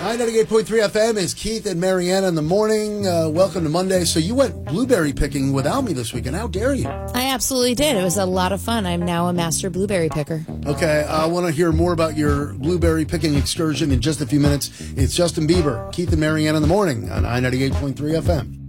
98.3 FM is Keith and Mariana in the morning. Welcome to Monday. So you went blueberry picking without me this weekend. How dare you? I absolutely did. It was a lot of fun. I'm now a master blueberry picker. Okay, I want to hear more about your blueberry picking excursion in just a few minutes. It's Justin Bieber, Keith and Mariana in the morning on 98.3 FM.